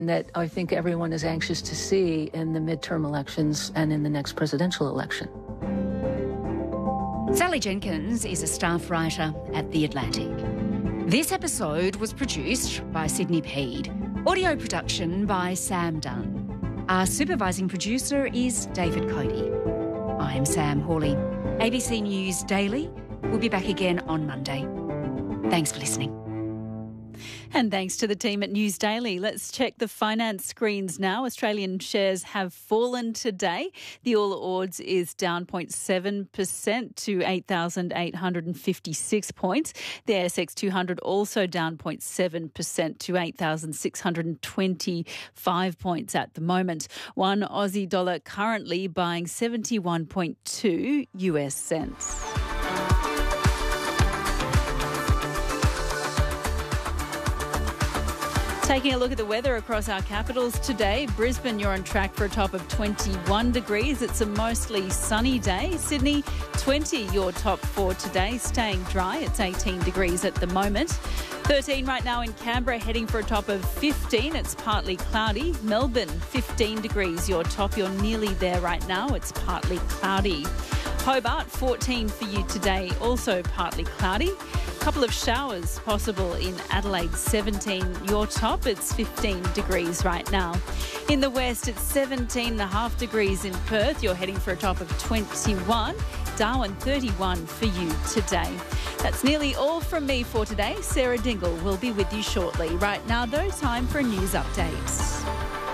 that I think everyone is anxious to see in the midterm elections and in the next presidential election. Sally Jenkins is a staff writer at The Atlantic. This episode was produced by Sydney Peed. Audio production by Sam Dunn. Our supervising producer is David Cody. I'm Sam Hawley. ABC News Daily. We'll be back again on Monday. Thanks for listening. And thanks to the team at News Daily. Let's check the finance screens now. Australian shares have fallen today. The All Ords is down 0.7% to 8,856 points. The ASX 200 also down 0.7% to 8,625 points at the moment. One Aussie dollar currently buying 71.2 US cents. Taking a look at the weather across our capitals today. Brisbane, you're on track for a top of 21 degrees. It's a mostly sunny day. Sydney, 20, your top for today. Staying dry. It's 18 degrees at the moment. 13 right now in Canberra, heading for a top of 15. It's partly cloudy. Melbourne, 15 degrees, your top. You're nearly there right now. It's partly cloudy. Hobart, 14 for you today, also partly cloudy. A couple of showers possible in Adelaide, 17 your top. It's 15 degrees right now. In the west, it's 17.5 degrees in Perth. You're heading for a top of 21. Darwin, 31 for you today. That's nearly all from me for today. Sarah Dingle will be with you shortly. Right now, though, time for a news update.